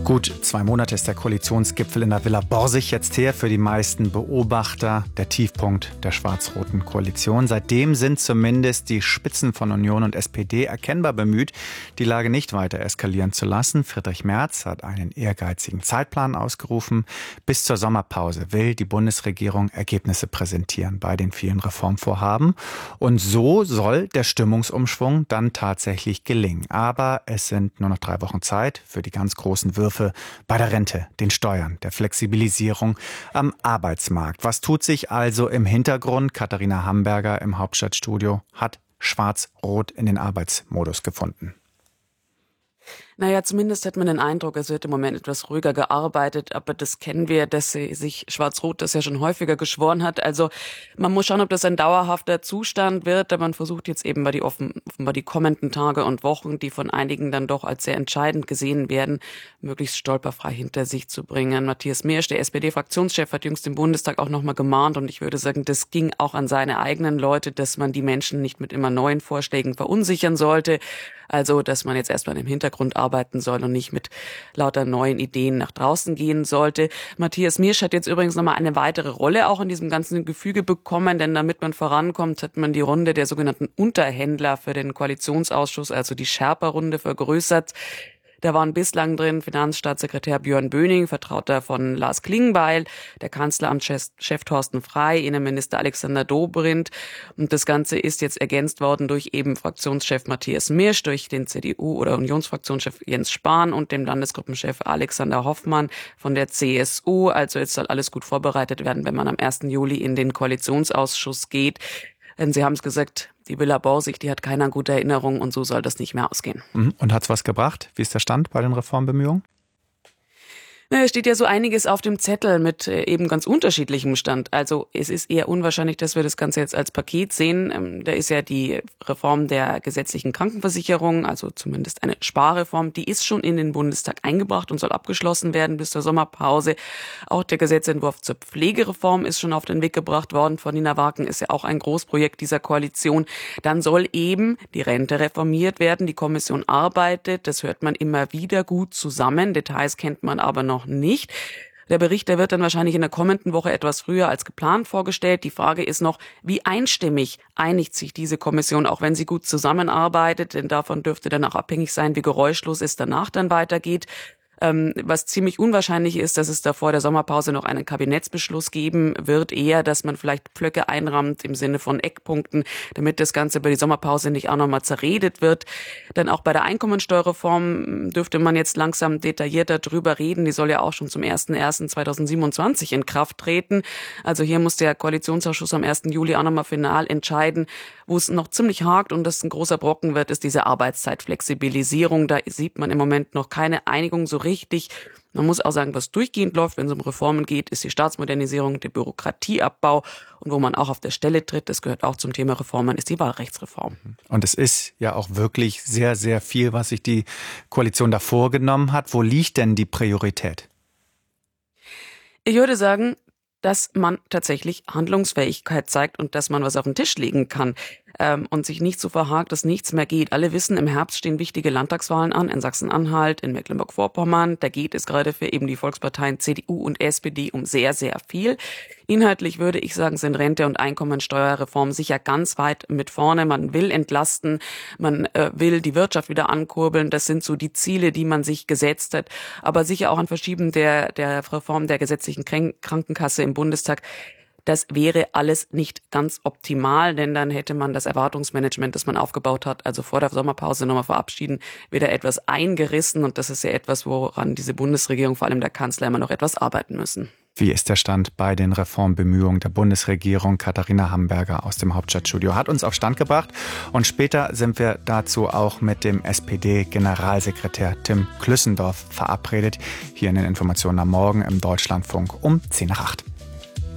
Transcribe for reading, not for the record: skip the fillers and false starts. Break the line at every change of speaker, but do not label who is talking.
Gut 2 Monate ist der Koalitionsgipfel in der Villa Borsig jetzt her, für die meisten Beobachter der Tiefpunkt der schwarz-roten Koalition. Seitdem sind zumindest die Spitzen von Union und SPD erkennbar bemüht, die Lage nicht weiter eskalieren zu lassen. Friedrich Merz hat einen ehrgeizigen Zeitplan ausgerufen. Bis zur Sommerpause will die Bundesregierung Ergebnisse präsentieren bei den vielen Reformvorhaben. Und so soll der Stimmungsumschwung dann tatsächlich gelingen. Aber es sind nur noch 3 Wochen Zeit für die ganz großen Würfe bei der Rente, den Steuern, der Flexibilisierung am Arbeitsmarkt. Was tut sich also im Hintergrund? Katharina Hamberger im Hauptstadtstudio hat Schwarz-Rot in den Arbeitsmodus gefunden.
Naja, zumindest hat man den Eindruck, es wird im Moment etwas ruhiger gearbeitet, aber das kennen wir, dass sich Schwarz-Rot das ja schon häufiger geschworen hat. Also man muss schauen, ob das ein dauerhafter Zustand wird, aber man versucht jetzt eben offenbar die kommenden Tage und Wochen, die von einigen dann doch als sehr entscheidend gesehen werden, möglichst stolperfrei hinter sich zu bringen. Matthias Meersch, der SPD-Fraktionschef, hat jüngst im Bundestag auch nochmal gemahnt und ich würde sagen, das ging auch an seine eigenen Leute, dass man die Menschen nicht mit immer neuen Vorschlägen verunsichern sollte. Also, dass man jetzt erstmal im Hintergrund arbeiten soll und nicht mit lauter neuen Ideen nach draußen gehen sollte. Matthias Meersch hat jetzt übrigens nochmal eine weitere Rolle auch in diesem ganzen Gefüge bekommen, denn damit man vorankommt, hat man die Runde der sogenannten Unterhändler für den Koalitionsausschuss, also die Sherpa-Runde, vergrößert. Da waren bislang drin Finanzstaatssekretär Björn Böning, Vertrauter von Lars Klingbeil, der Kanzleramtschef Thorsten Frey, Innenminister Alexander Dobrindt. Und das Ganze ist jetzt ergänzt worden durch eben Fraktionschef Matthias Meersch, durch den CDU- oder Unionsfraktionschef Jens Spahn und dem Landesgruppenchef Alexander Hoffmann von der CSU. Also jetzt soll alles gut vorbereitet werden, wenn man am 1. Juli in den Koalitionsausschuss geht. Denn Sie haben es gesagt, die Villa Borsig, die hat keine gute Erinnerung und so soll das nicht mehr ausgehen.
Und hat's was gebracht? Wie ist der Stand bei den Reformbemühungen?
Es steht ja so einiges auf dem Zettel mit eben ganz unterschiedlichem Stand. Also es ist eher unwahrscheinlich, dass wir das Ganze jetzt als Paket sehen. Da ist ja die Reform der gesetzlichen Krankenversicherung, also zumindest eine Sparreform, die ist schon in den Bundestag eingebracht und soll abgeschlossen werden bis zur Sommerpause. Auch der Gesetzentwurf zur Pflegereform ist schon auf den Weg gebracht worden von Nina Wagen, ist ja auch ein Großprojekt dieser Koalition. Dann soll eben die Rente reformiert werden. Die Kommission arbeitet, das hört man immer wieder gut zusammen. Details kennt man aber noch nicht. Der Bericht, der wird dann wahrscheinlich in der kommenden Woche etwas früher als geplant vorgestellt. Die Frage ist noch, wie einstimmig einigt sich diese Kommission, auch wenn sie gut zusammenarbeitet, denn davon dürfte dann auch abhängig sein, wie geräuschlos es danach dann weitergeht. Was ziemlich unwahrscheinlich ist, dass es da vor der Sommerpause noch einen Kabinettsbeschluss geben wird, eher, dass man vielleicht Pflöcke einrahmt im Sinne von Eckpunkten, damit das Ganze über die Sommerpause nicht auch nochmal zerredet wird. Dann auch bei der Einkommensteuerreform dürfte man jetzt langsam detaillierter drüber reden. Die soll ja auch schon zum 01.01.2027 in Kraft treten. Also hier muss der Koalitionsausschuss am 1. Juli auch nochmal final entscheiden. Wo es noch ziemlich hakt und das ein großer Brocken wird, ist diese Arbeitszeitflexibilisierung. Da sieht man im Moment noch keine Einigung so richtig. Man muss auch sagen, was durchgehend läuft, wenn es um Reformen geht, ist die Staatsmodernisierung, der Bürokratieabbau. Und wo man auch auf der Stelle tritt, das gehört auch zum Thema Reformen, ist die Wahlrechtsreform.
Und es ist ja auch wirklich sehr, sehr viel, was sich die Koalition da vorgenommen hat. Wo liegt denn die Priorität?
Ich würde sagen, dass man tatsächlich Handlungsfähigkeit zeigt und dass man was auf den Tisch legen kann und sich nicht so verhakt, dass nichts mehr geht. Alle wissen, im Herbst stehen wichtige Landtagswahlen an, in Sachsen-Anhalt, in Mecklenburg-Vorpommern. Da geht es gerade für eben die Volksparteien CDU und SPD um sehr, sehr viel. Inhaltlich würde ich sagen, sind Rente- und Einkommensteuerreform sicher ganz weit mit vorne. Man will entlasten, man will die Wirtschaft wieder ankurbeln. Das sind so die Ziele, die man sich gesetzt hat. Aber sicher auch ein Verschieben der Reform der gesetzlichen Krankenkasse im Bundestag. Das wäre alles nicht ganz optimal, denn dann hätte man das Erwartungsmanagement, das man aufgebaut hat, also vor der Sommerpause nochmal verabschieden, wieder etwas eingerissen. Und das ist ja etwas, woran diese Bundesregierung, vor allem der Kanzler, immer noch etwas arbeiten müssen.
Wie ist der Stand bei den Reformbemühungen der Bundesregierung? Katharina Hamberger aus dem Hauptstadtstudio hat uns auf Stand gebracht. Und später sind wir dazu auch mit dem SPD-Generalsekretär Tim Klüssendorf verabredet. Hier in den Informationen am Morgen im Deutschlandfunk um 7:50.